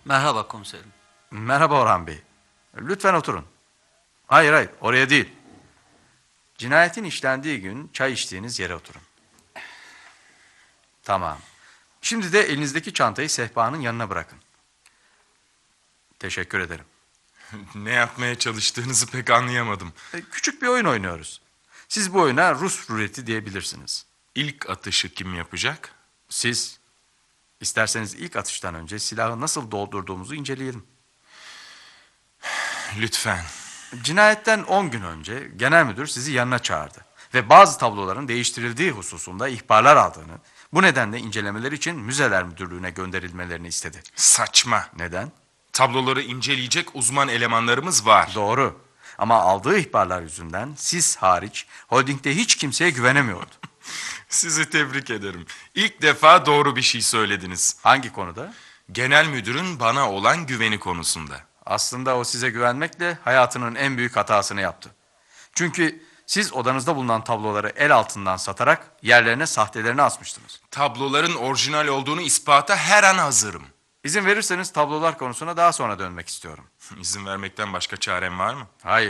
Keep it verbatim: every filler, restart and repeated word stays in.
Merhaba komiserim. Merhaba Orhan Bey. Lütfen oturun. Hayır hayır, oraya değil. Cinayetin işlendiği gün çay içtiğiniz yere oturun. Tamam. Şimdi de elinizdeki çantayı sehpanın yanına bırakın. Teşekkür ederim. Ne yapmaya çalıştığınızı pek anlayamadım. E, Küçük bir oyun oynuyoruz. Siz bu oyuna Rus ruleti diyebilirsiniz. İlk atışı kim yapacak? Siz, isterseniz ilk atıştan önce silahı nasıl doldurduğumuzu inceleyelim. Lütfen. Cinayetten on gün önce genel müdür sizi yanına çağırdı. Ve bazı tabloların değiştirildiği hususunda ihbarlar aldığını, bu nedenle incelemeler için müzeler müdürlüğüne gönderilmelerini istedi. Saçma. Neden? Tabloları inceleyecek uzman elemanlarımız var. Doğru. Ama aldığı ihbarlar yüzünden siz hariç holdingde hiç kimseye güvenemiyordu. Sizi tebrik ederim. İlk defa doğru bir şey söylediniz. Hangi konuda? Genel müdürün bana olan güveni konusunda. Aslında o size güvenmekle hayatının en büyük hatasını yaptı. Çünkü siz odanızda bulunan tabloları el altından satarak yerlerine sahtelerini asmıştınız. Tabloların orijinal olduğunu ispata her an hazırım. İzin verirseniz tablolar konusuna daha sonra dönmek istiyorum. İzin vermekten başka çarem var mı? Hayır.